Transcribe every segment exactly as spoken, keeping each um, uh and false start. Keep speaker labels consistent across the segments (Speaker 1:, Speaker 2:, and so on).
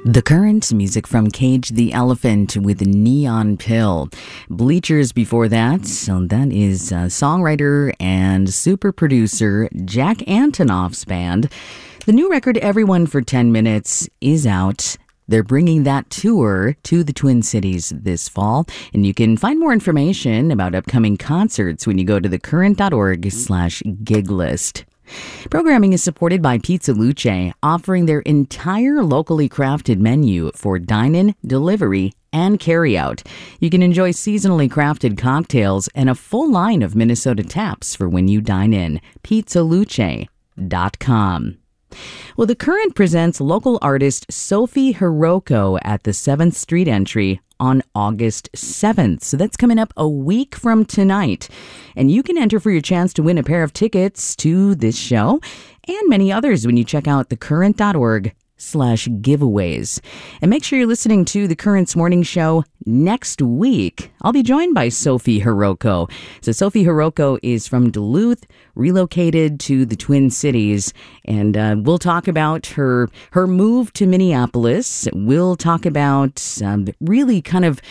Speaker 1: The Current, music from Cage the Elephant with Neon Pill. Bleachers before that, so that is uh, songwriter and super producer Jack Antonoff's band. The new record, Everyone for ten minutes, is out. They're bringing that tour to the Twin Cities this fall, and you can find more information about upcoming concerts when you go to thecurrent.org slash gig list. Programming is supported by Pizza Luce, offering their entire locally crafted menu for dine-in, delivery, and carry-out. You can enjoy seasonally crafted cocktails and a full line of Minnesota taps for when you dine in. pizza luce dot com. Well, The Current presents local artist Sophie Hiroko at the seventh Street Entry on August seventh. So that's coming up a week from tonight. And you can enter for your chance to win a pair of tickets to this show and many others when you check out thecurrent.org slash giveaways. And make sure you're listening to The Current's morning show next week. I'll be joined by Sophie Hiroko. So Sophie Hiroko is from Duluth, relocated to the Twin Cities, and uh, we'll talk about her her move to Minneapolis. We'll talk about um, really kind of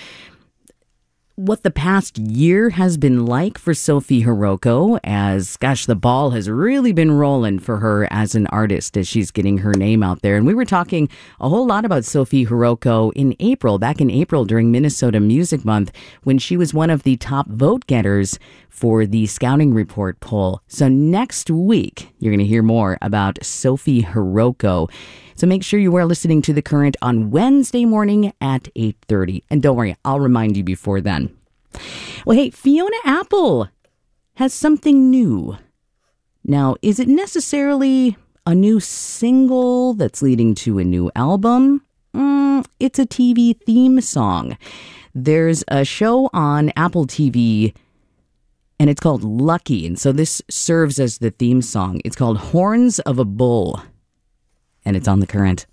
Speaker 1: what the past year has been like for Sophie Hiroko, as, gosh, the ball has really been rolling for her as an artist as she's getting her name out there. And we were talking a whole lot about Sophie Hiroko in April, back in April during Minnesota Music Month, when she was one of the top vote getters for the Scouting Report poll. So next week, you're going to hear more about Sophie Hiroko. So make sure you are listening to The Current on Wednesday morning at eight thirty. And don't worry, I'll remind you before then. Well, hey, Fiona Apple has something new. Now, is it necessarily a new single that's leading to a new album? Mm, it's a T V theme song. There's a show on Apple T V, and it's called Lucky. And so this serves as the theme song. It's called Horns of a Bull. And it's on The Current.